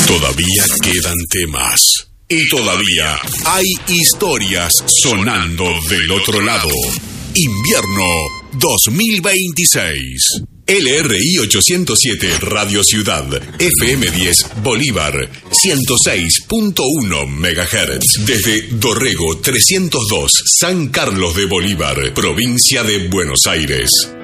Todavía quedan temas. Y todavía hay historias sonando del otro lado. Invierno 2026. LRI 807 Radio Ciudad, FM 10 Bolívar, 106.1 MHz. Desde Dorrego 302, San Carlos de Bolívar, provincia de Buenos Aires.